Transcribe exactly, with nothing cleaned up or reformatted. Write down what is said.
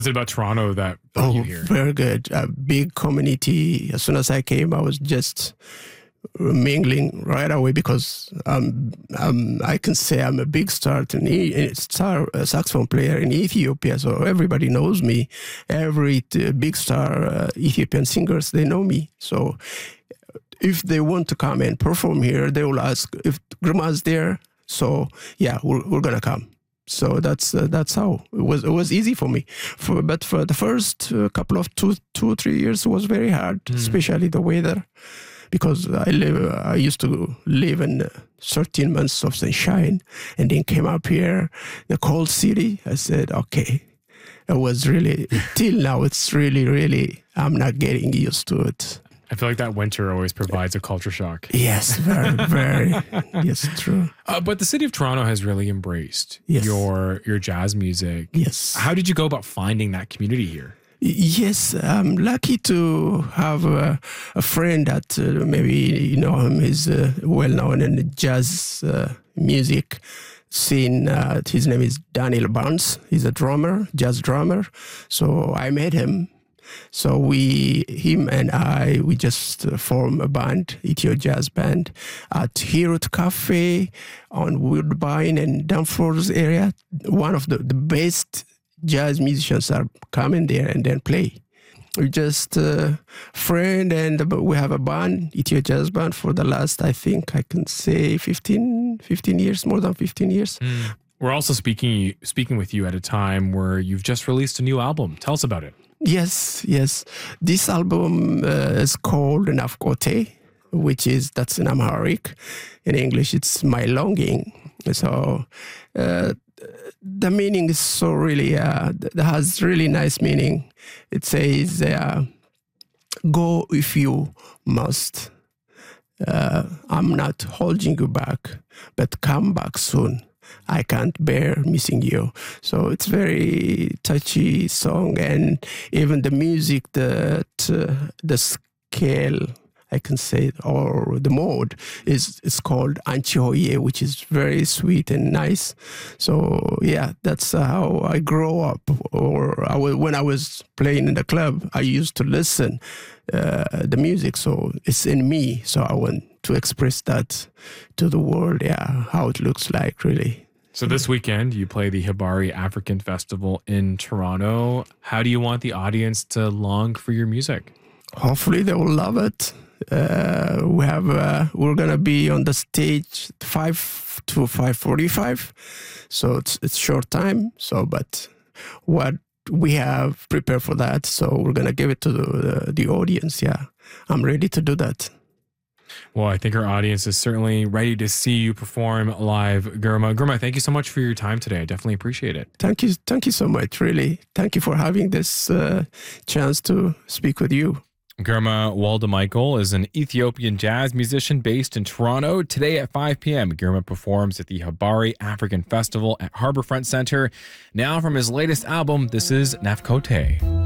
What's it about Toronto that brought Oh, you here? very good. A big community. As soon as I came, I was just mingling right away because um, um, I can say I'm a big star, to e- star uh, saxophone player in Ethiopia. So everybody knows me. Every uh, big star uh, Ethiopian singers, they know me. So if they want to come and perform here, they will ask if Grandma's there. So yeah, we're, we're going to come. So that's uh, that's how it was. It was easy for me, for, but for the first uh, couple of two, two, three years, it was very hard, mm. especially the weather, because I live. I used to live in thirteen months of sunshine, and then came up here, the cold city. I said, okay, it was really till now. It's really, really. I'm not getting used to it. I feel like that winter always provides a culture shock. Yes, very, very. Yes, true. Uh, but the city of Toronto has really embraced yes. your your jazz music. Yes. How did you go about finding that community here? Yes, I'm lucky to have a, a friend that uh, maybe you know him. He's uh, well known in the jazz uh, music scene. Uh, his name is Daniel Barnes. He's a drummer, jazz drummer. So I met him. So we, him and I, we just uh, formed a band, Ethio Jazz Band, at Hirut Cafe on Woodbine and Danforth area. One of the, the best jazz musicians are coming there and then play. We just uh, friend and we have a band, Ethio Jazz Band, for the last, I think I can say fifteen, fifteen years, more than fifteen years. Mm. We're also speaking speaking with you at a time where you've just released a new album. Tell us about it. Yes, yes. This album uh, is called Nafkote, which is, that's in Amharic. In English, it's my longing. So uh, the meaning is so really, uh, it has really nice meaning. It says, uh, go if you must. Uh, I'm not holding you back, but come back soon. I can't bear missing you. So it's very touchy song, and even the music, the uh, the scale, I can say, or the mode is is called Anchihoye, which is very sweet and nice. So yeah, that's how I grow up. Or I was, when I was playing in the club, I used to listen uh, the music, so it's in me. So I want to express that to the world, yeah, how it looks like, really. So this weekend, you play the Habari African Festival in Toronto. How do you want the audience to long for your music? Hopefully they will love it. Uh, we have, uh, we're going to be on the stage five to five forty-five. So it's, it's short time. So, but what we have prepared for that. So we're going to give it to the, the audience. Yeah, I'm ready to do that. Well, I think our audience is certainly ready to see you perform live, Girma. Girma, thank you so much for your time today. I definitely appreciate it. Thank you. Thank you so much, really. Thank you for having this uh, chance to speak with you. Girma Waldemichael is an Ethiopian jazz musician based in Toronto. Today at five p.m., Girma performs at the Habari African Festival at Harbourfront Centre. Now from his latest album, this is Nafkote.